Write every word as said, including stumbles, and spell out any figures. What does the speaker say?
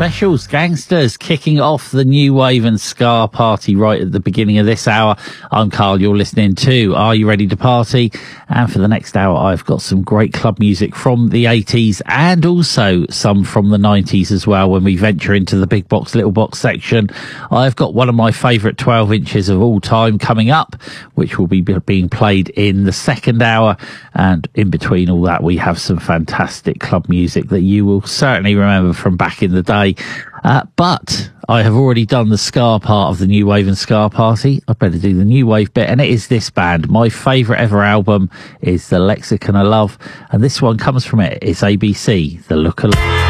Specials, Gangsters, kicking off the new wave and ska party right at the beginning of this hour. I'm Carl, you're listening to Are You Ready to Party? And for the next hour, I've got some great club music from the eighties and also some from the nineties as well. When we venture into the big box, little box section, I've got one of my favourite twelve inches of all time coming up, which will be being played in the second hour. And in between all that, we have some fantastic club music that you will certainly remember from back in the day. Uh, but I have already done the ska part of the New Wave and Ska Party. I better do the New Wave bit, and it is this band. My favourite ever album is The Lexicon of Love, and this one comes from it. It's A B C, The Look of Love.